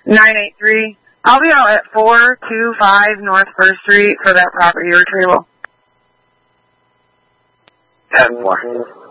983. I'll be out at 425 North 1st Street for that property retrieval. 10-4.